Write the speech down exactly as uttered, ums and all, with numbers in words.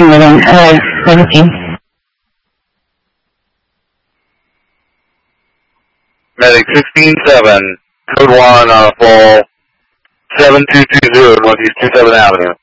working with him, uh, seventeen. Medic sixteen seven, code one on a full seven two two zero Northeast twenty-seventh Avenue.